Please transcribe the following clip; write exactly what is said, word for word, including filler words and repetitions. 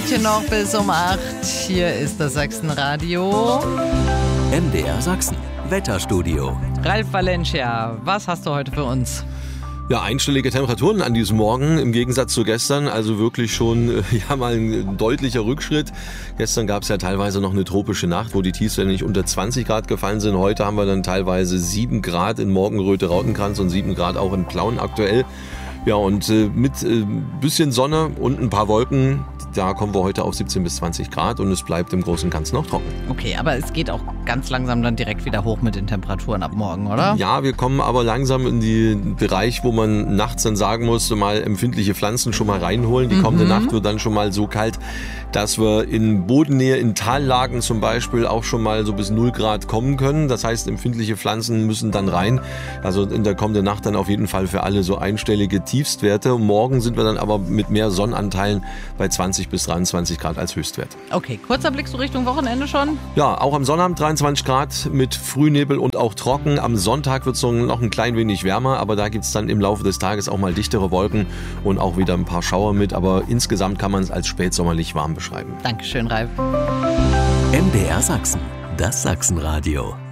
Minütchen noch bis um acht. Hier ist das Sachsenradio. M D R Sachsen, Wetterstudio. Ralf Valencia, was hast du heute für uns? Ja, einstellige Temperaturen an diesem Morgen im Gegensatz zu gestern, also wirklich schon ja mal ein deutlicher Rückschritt. Gestern gab es ja teilweise noch eine tropische Nacht, wo die Tiefstwerte nicht unter zwanzig Grad gefallen sind. Heute haben wir dann teilweise sieben Grad in Morgenröte, Rautenkranz und sieben Grad auch in Plauen aktuell. Ja, und äh, mit äh, bisschen Sonne und ein paar Wolken, da kommen wir heute auf siebzehn bis zwanzig Grad und es bleibt im Großen und Ganzen auch trocken. Okay, aber es geht auch ganz langsam dann direkt wieder hoch mit den Temperaturen ab morgen, oder? Ja, wir kommen aber langsam in den Bereich, wo man nachts dann sagen muss, mal empfindliche Pflanzen schon mal reinholen. Die mhm. kommende Nacht wird dann schon mal so kalt, dass wir in Bodennähe, in Tallagen zum Beispiel auch schon mal so bis null Grad kommen können. Das heißt, empfindliche Pflanzen müssen dann rein. Also in der kommenden Nacht dann auf jeden Fall für alle so einstellige Tiefstwerte. Morgen sind wir dann aber mit mehr Sonnenanteilen bei zwanzig bis dreiundzwanzig Grad als Höchstwert. Okay, kurzer Blick so Richtung Wochenende schon? Ja, auch am Sonnabend dreiundzwanzig Grad mit Frühnebel und auch trocken. Am Sonntag wird es noch ein klein wenig wärmer, aber da gibt es dann im Laufe des Tages auch mal dichtere Wolken und auch wieder ein paar Schauer mit. Aber insgesamt kann man es als spätsommerlich warm beschreiben. Dankeschön, Ralf. M D R Sachsen, das Sachsenradio.